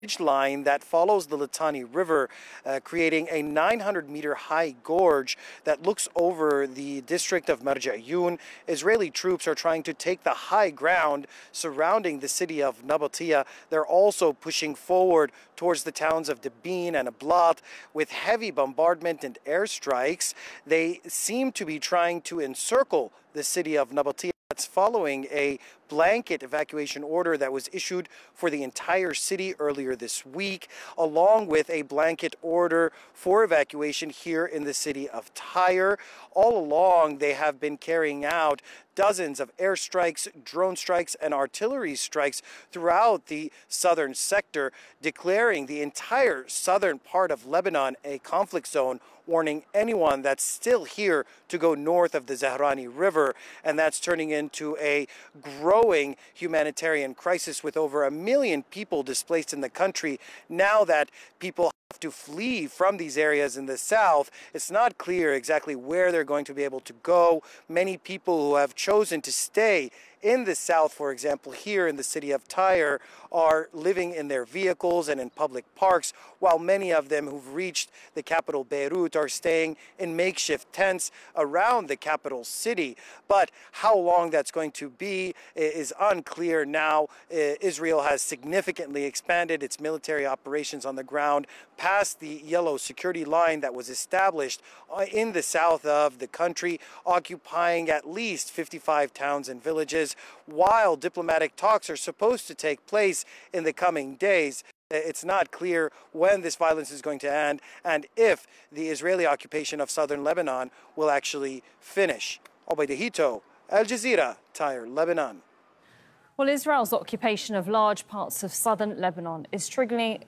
line that follows the Litani River, creating a 900-meter high gorge that looks over the district of Marjayoun. Israeli troops are trying to take the high ground surrounding the city of Nabatia. They're also pushing forward towards the towns of Debin and Ablat with heavy bombardment and airstrikes. They seem to be trying to encircle the city of Nabatia. That's following a blanket evacuation order that was issued for the entire city earlier this week, along with a blanket order for evacuation here in the city of Tyre. All along, they have been carrying out dozens of airstrikes, drone strikes, and artillery strikes throughout the southern sector, declaring the entire southern part of Lebanon a conflict zone, warning anyone that's still here to go north of the Zahrani River. And that's turning into a growing humanitarian crisis with over 1 million people displaced in the country. Now that people have to flee from these areas in the south, it's not clear exactly where they're going to be able to go. Many people who have chosen to stay in the south, for example, here in the city of Tyre, are living in their vehicles and in public parks, while many of them who've reached the capital Beirut are staying in makeshift tents around the capital city. But how long that's going to be is unclear now. Israel has significantly expanded its military operations on the ground past the yellow security line that was established in the south of the country, occupying at least 55 towns and villages. While diplomatic talks are supposed to take place in the coming days, it's not clear when this violence is going to end and if the Israeli occupation of southern Lebanon will actually finish. Obaida Hito, Al Jazeera, Tyre, Lebanon. Well, Israel's occupation of large parts of southern Lebanon is triggering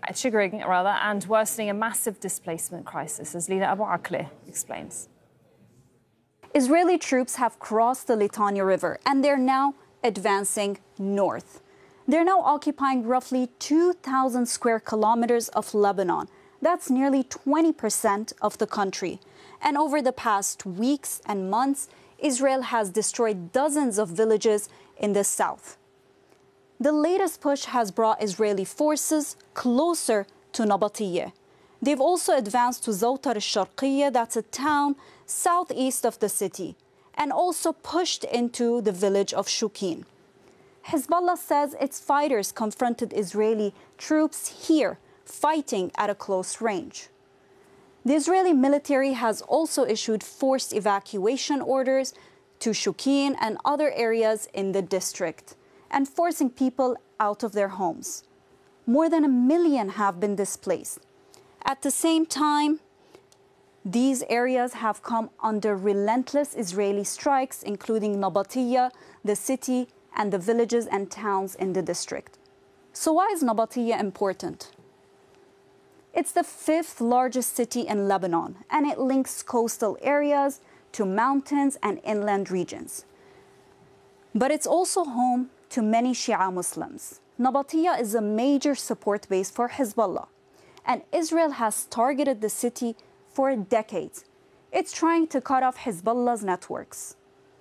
and worsening a massive displacement crisis, as Lina Abu Akleh explains. Israeli troops have crossed the Litani River and they're now advancing north. They're now occupying roughly 2,000 square kilometers of Lebanon. That's nearly 20% of the country. And over the past weeks and months, Israel has destroyed dozens of villages in the south. The latest push has brought Israeli forces closer to Nabatia. They've also advanced to Zawtar al-Sharqiyya, that's a town southeast of the city, and also pushed into the village of Shukin. Hezbollah says its fighters confronted Israeli troops here, fighting at a close range. The Israeli military has also issued forced evacuation orders to Shukin and other areas in the district, and forcing people out of their homes. More than 1 million have been displaced. At the same time, these areas have come under relentless Israeli strikes, including Nabatia, the city, and the villages and towns in the district. So why is Nabatia important? It's the 5th largest city in Lebanon, and it links coastal areas to mountains and inland regions. But it's also home to many Shia Muslims. Nabatia is a major support base for Hezbollah, and Israel has targeted the city for decades. It's trying to cut off Hezbollah's networks.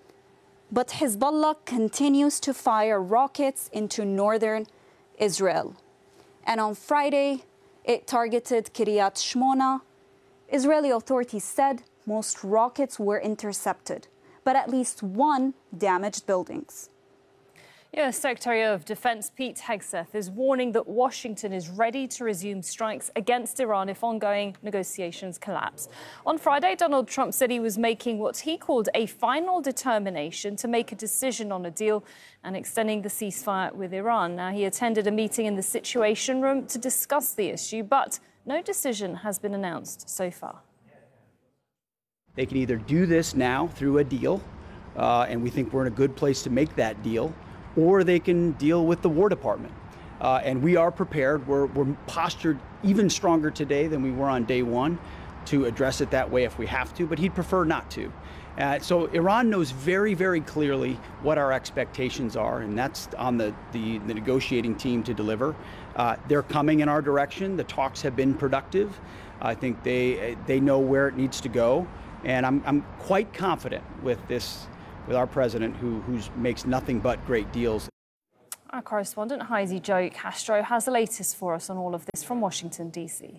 But Hezbollah continues to fire rockets into northern Israel. And on Friday, it targeted Kiryat Shmona. Israeli authorities said most rockets were intercepted, but at least one damaged buildings. U.S. Secretary of Defense Pete Hegseth is warning that Washington is ready to resume strikes against Iran if ongoing negotiations collapse. On Friday, Donald Trump said he was making what he called a final determination to make a decision on a deal and extending the ceasefire with Iran. Now, he attended a meeting in the Situation Room to discuss the issue, but no decision has been announced so far. They can either do this now through a deal, and we think we're in a good place to make that deal, or they can deal with the War Department. And we are prepared. We're postured even stronger today than we were on day one to address it that way if we have to, but he'd prefer not to. So Iran knows very, very clearly what our expectations are, and that's on the negotiating team to deliver. They're coming in our direction. The talks have been productive. I think they know where it needs to go, and I'm quite confident with this, with our president, who makes nothing but great deals. Our correspondent Heidi Jo Castro has the latest for us on all of this from Washington, D.C.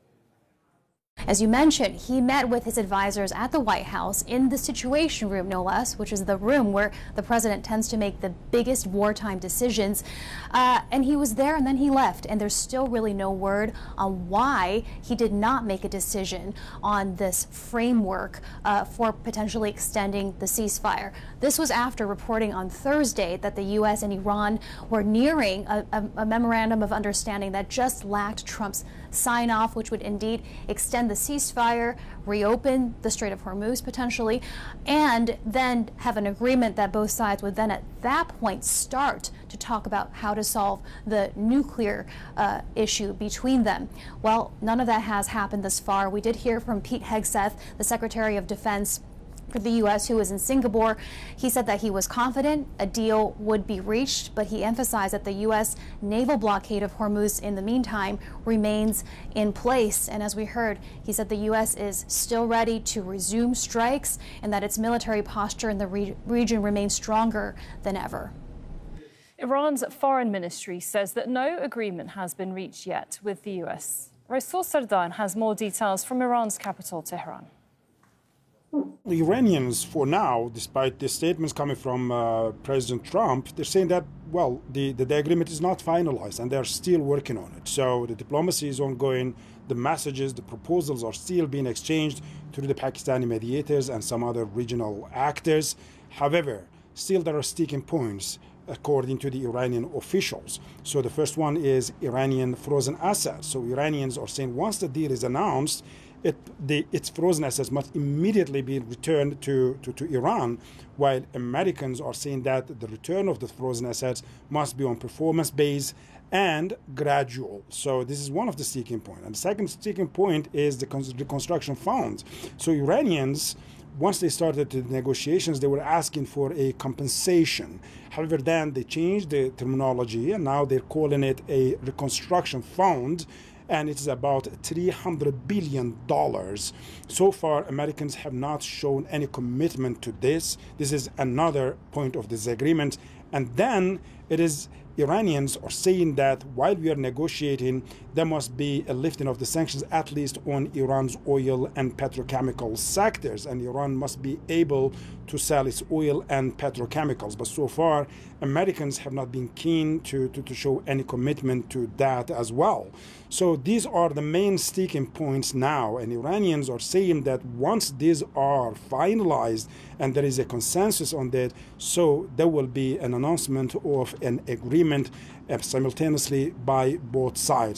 As you mentioned, he met with his advisors at the White House in the Situation Room, no less, which is the room where the president tends to make the biggest wartime decisions. And he was there and then he left. And there's still really no word on why he did not make a decision on this framework for potentially extending the ceasefire. This was after reporting on Thursday that the U.S. and Iran were nearing a memorandum of understanding that just lacked Trump's sign-off, which would indeed extend the ceasefire, reopen the Strait of Hormuz potentially, and then have an agreement that both sides would then at that point start to talk about how to solve the nuclear issue between them. Well, none of that has happened thus far. We did hear from Pete Hegseth, the Secretary of Defense for the U.S., who was in Singapore. He said that he was confident a deal would be reached, but he emphasized that the U.S. naval blockade of Hormuz in the meantime remains in place. And as we heard, he said the U.S. is still ready to resume strikes and that its military posture in the region remains stronger than ever. Iran's foreign ministry says that no agreement has been reached yet with the U.S. Rasul Sardan has more details from Iran's capital, Tehran. The Iranians, for now, despite the statements coming from President Trump, they're saying that, well, the agreement is not finalized and they're still working on it. So the diplomacy is ongoing. The messages, the proposals are still being exchanged through the Pakistani mediators and some other regional actors. However, still there are sticking points according to the Iranian officials. So the first one is Iranian frozen assets. So Iranians are saying once the deal is announced, its frozen assets must immediately be returned to Iran, while Americans are saying that the return of the frozen assets must be on performance base and gradual. So this is one of the sticking points. And the second sticking point is the reconstruction funds. So Iranians, once they started the negotiations, they were asking for a compensation. However, then they changed the terminology and now they're calling it a reconstruction fund, and it is about $300 billion. So far, Americans have not shown any commitment to this. This is another point of disagreement. And then it is Iranians are saying that while we are negotiating, there must be a lifting of the sanctions, at least on Iran's oil and petrochemical sectors, and Iran must be able to sell its oil and petrochemicals. But so far, Americans have not been keen to show any commitment to that as well. So these are the main sticking points now, and Iranians are saying that once these are finalized and there is a consensus on that, so there will be an announcement of an agreement simultaneously by both sides.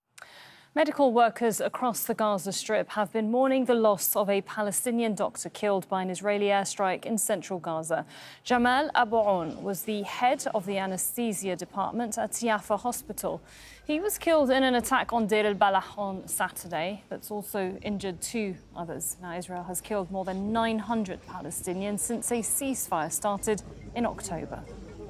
Medical workers across the Gaza Strip have been mourning the loss of a Palestinian doctor killed by an Israeli airstrike in central Gaza. Jamal Abu Aoun was the head of the anesthesia department at Yafa Hospital. He was killed in an attack on Deir al-Balah on Saturday, that's also injured 2 others. Now, Israel has killed more than 900 Palestinians since a ceasefire started in October.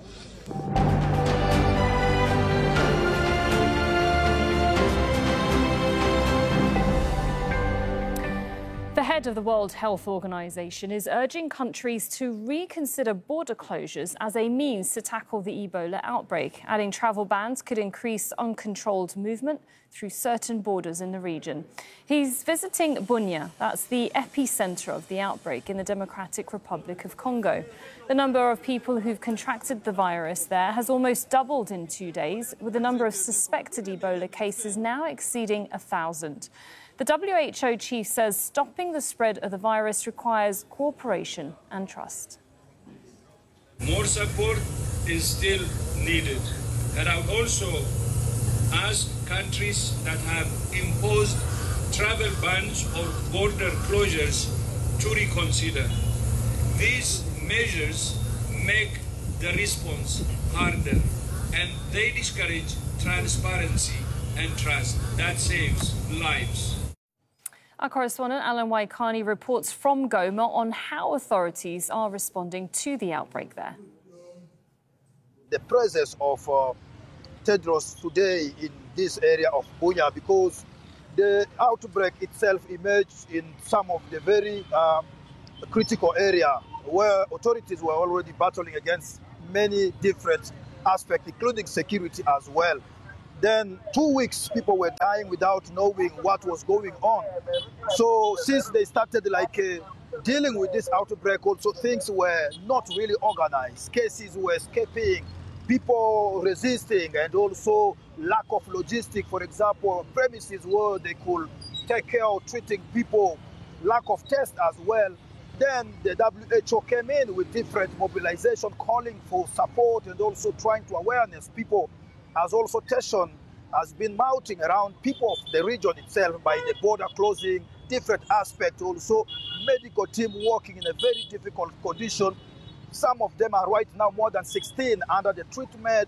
The head of the World Health Organization is urging countries to reconsider border closures as a means to tackle the Ebola outbreak, adding travel bans could increase uncontrolled movement through certain borders in the region. He's visiting Bunia, that's the epicenter of the outbreak in the Democratic Republic of Congo. The number of people who've contracted the virus there has almost doubled in 2 days, with the number of suspected Ebola cases now exceeding 1,000. The WHO chief says stopping the spread of the virus requires cooperation and trust. More support is still needed. And I would also ask countries that have imposed travel bans or border closures to reconsider. These measures make the response harder, and they discourage transparency and trust. That saves lives. Our correspondent Alan Waikani reports from Goma on how authorities are responding to the outbreak there. The presence of Tedros today in this area of Bunia, because the outbreak itself emerged in some of the very critical area where authorities were already battling against many different aspects, including security as well. Then 2 weeks, people were dying without knowing what was going on. So since they started dealing with this outbreak, also things were not really organized. Cases were escaping, people resisting, and also lack of logistics. For example, premises where they could take care of treating people, lack of tests as well. Then the WHO came in with different mobilization, calling for support and also trying to awareness people, as also tension has been mounting around people of the region itself by the border closing, different aspects, also medical team working in a very difficult condition. Some of them are right now more than 16 under the treatment.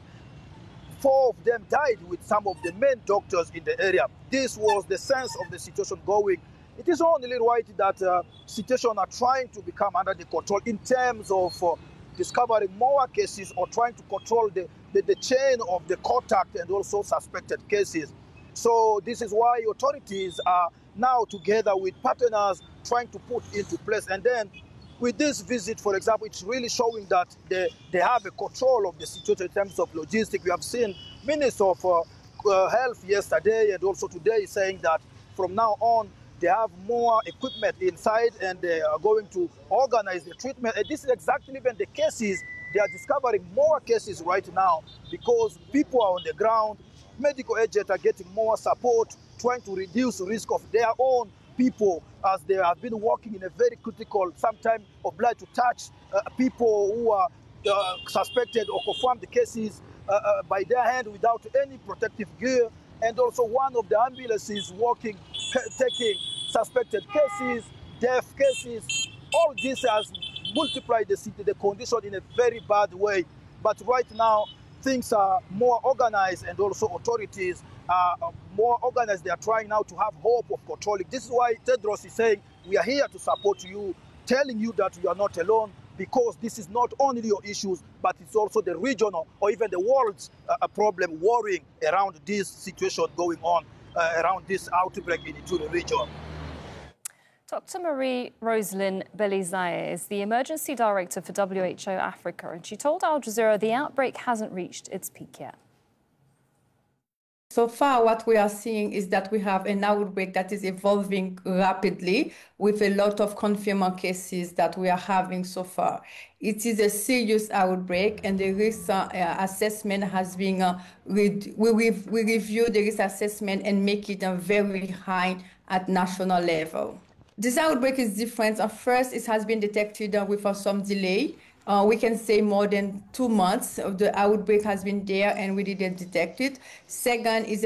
4 of them died with some of the main doctors in the area. This was the sense of the situation going. It is only right that situations are trying to become under the control in terms of discovering more cases or trying to control the chain of the contact and also suspected cases. So this is why authorities are now together with partners trying to put into place. And then with this visit, for example, it's really showing that they have a control of the situation in terms of logistics. We have seen Minister of Health yesterday and also today saying that from now on, they have more equipment inside and they are going to organize the treatment. And this is exactly even the cases. They are discovering more cases right now because people are on the ground. Medical agents are getting more support, trying to reduce the risk of their own people as they have been working in a very critical, sometimes obliged to touch people who are suspected or confirmed the cases by their hand without any protective gear. And also one of the ambulances working, taking suspected cases, death cases. All this has multiplied the condition in a very bad way. But right now, things are more organized and also authorities are more organized. They are trying now to have hope of controlling. This is why Tedros is saying, we are here to support you, telling you that you are not alone, because this is not only your issues, but it's also the regional or even the world's problem worrying around this situation going on, around this outbreak in the Ituri region. Dr. Marie-Roselyn Belizaire is the Emergency Director for WHO Africa, and she told Al Jazeera the outbreak hasn't reached its peak yet. So far, what we are seeing is that we have an outbreak that is evolving rapidly with a lot of confirmed cases that we are having so far. It is a serious outbreak, and the risk assessment has been, we review the risk assessment and make it very high at national level. This outbreak is different. First, it has been detected with some delay. We can say more than 2 months of the outbreak has been there and we didn't detect it. Second is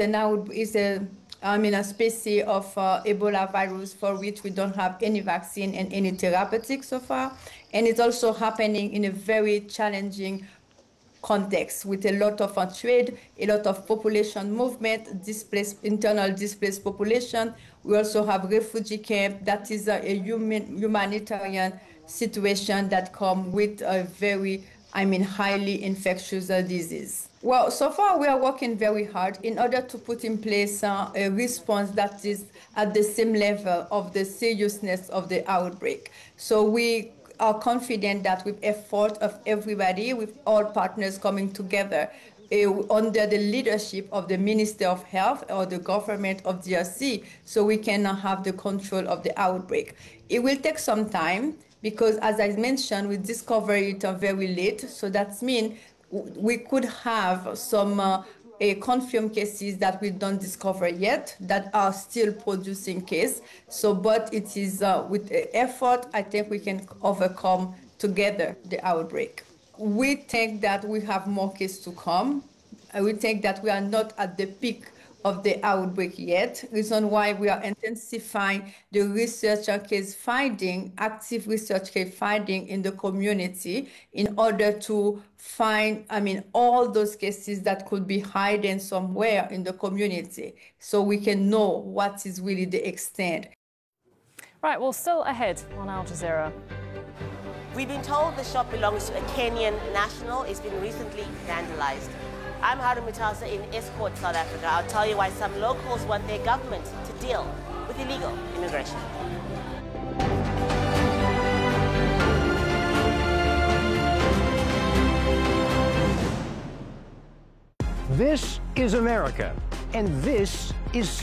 a species of Ebola virus for which we don't have any vaccine and any therapeutic so far. And it's also happening in a very challenging context with a lot of trade, a lot of population movement, internal displaced population. We also have refugee camp. That is a humanitarian situation that come with a very, highly infectious disease. Well, so far we are working very hard in order to put in place a response that is at the same level of the seriousness of the outbreak. So we are confident that with effort of everybody, with all partners coming together, under the leadership of the Minister of Health or the government of DRC, so we can have the control of the outbreak. It will take some time because, as I mentioned, we discovered it very late. So that means we could have some confirmed cases that we don't discover yet that are still producing cases. So, but it is with effort, I think we can overcome together the outbreak. We think that we have more cases to come. We think that we are not at the peak of the outbreak yet. Reason why we are intensifying the research case finding, active research case finding in the community in order to find, all those cases that could be hidden somewhere in the community so we can know what is really the extent. Right, well, still ahead on Al Jazeera. We've been told the shop belongs to a Kenyan national. It's been recently vandalized. I'm Harun Mutasa in Escort, South Africa. I'll tell you why some locals want their government to deal with illegal immigration. This is America, and this is